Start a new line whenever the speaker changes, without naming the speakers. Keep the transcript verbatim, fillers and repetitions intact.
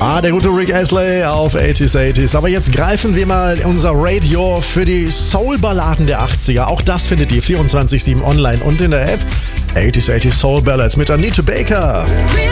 Ah, der gute Rick Astley auf achtziger achtziger. Aber jetzt greifen wir mal unser Radio für die Soul-Balladen der achtziger. Auch das findet ihr vierundzwanzig sieben online und in der App. achtziger achtziger Soul Ballads mit Anita Baker.